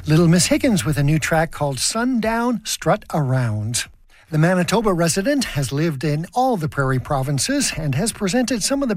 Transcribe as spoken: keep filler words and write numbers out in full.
Little Miss Higgins with a new track called Sundown Strut Around. The Manitoba resident has lived in all the prairie provinces and has presented some of the